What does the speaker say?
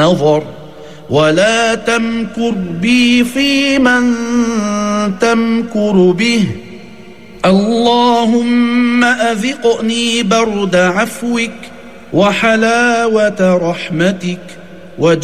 نظر ولا تمكر بي في من تمكر به اللهم أذقني برد عفوك وحلاوة رحمتك